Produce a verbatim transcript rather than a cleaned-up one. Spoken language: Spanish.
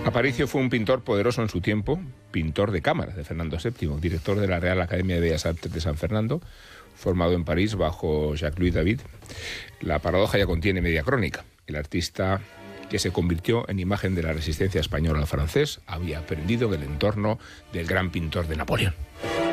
Aparicio fue un pintor poderoso en su tiempo, pintor de cámara de Fernando séptimo, director de la Real Academia de Bellas Artes de San Fernando, formado en París bajo Jacques-Louis David. La paradoja ya contiene media crónica. El artista que se convirtió en imagen de la resistencia española al francés había aprendido en el entorno del gran pintor de Napoleón.